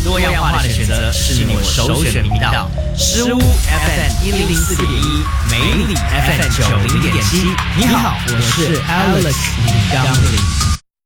多样化的选择是你我首选频道。失误 FM 104.1，美里 FM 90.7。你好，我是 Alex 李刚林。